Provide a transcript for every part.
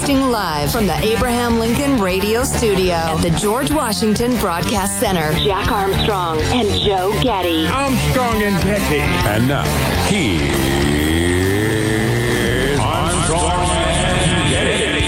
Broadcasting live from the Abraham Lincoln Radio Studio at the George Washington Broadcast Center. Jack Armstrong and Joe Getty. Armstrong and Getty. And now, here's Armstrong and Getty.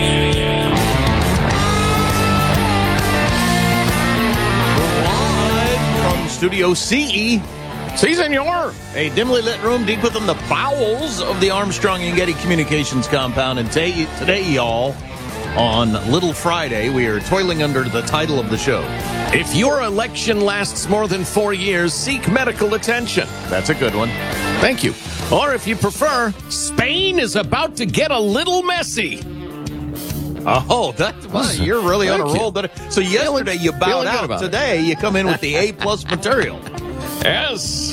Live from Studio CE. Si, senor. A dimly lit room deep within the bowels of the Armstrong and Getty Communications compound. And today, y'all, on Little Friday, we are toiling under the title of the show. If your election lasts more than 4 years, seek medical attention. That's a good one. Thank you. Or if you prefer, Spain is about to get a little messy. Oh, you're really on a roll. So yesterday you bowed out. out. Today you come in with the A-plus material. Yes.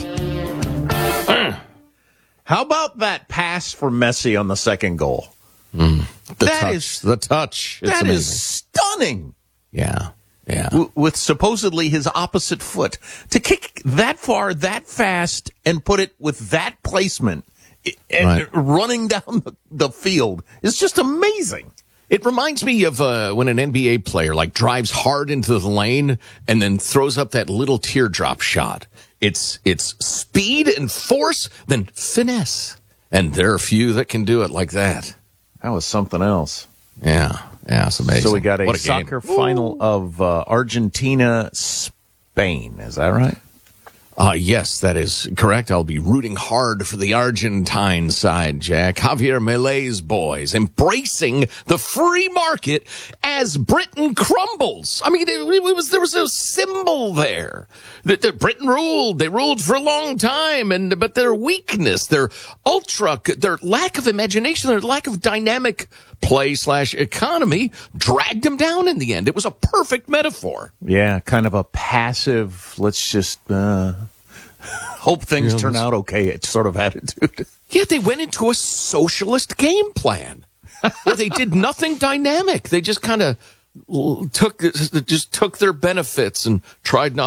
How about that pass for Messi on the second goal? The touch. It's That amazing. is stunning. Yeah. With supposedly his opposite foot. To kick that far, that fast, and put it with that placement and running down the field is just amazing. It reminds me of when an NBA player drives hard into the lane and then throws up that little teardrop shot. It's speed and force, then finesse. And there are few that can do it like that. That was something else. Yeah, it's amazing. So we got a game. soccer final of Argentina-Spain. Is that right? Yes, that is correct. I'll be rooting hard for the Argentine side, Jack. Javier Milei's boys embracing the free market as Britain crumbles. I mean, there was a symbol there that Britain ruled. They ruled for a long time, but their weakness, their lack of imagination, their lack of dynamic play/economy dragged them down in the end. It was a perfect metaphor. Yeah, kind of a passive, let's just hope things turn out okay. It's sort of attitude. Yeah, they went into a socialist game plan where they did nothing dynamic. They just kind of took their benefits and tried not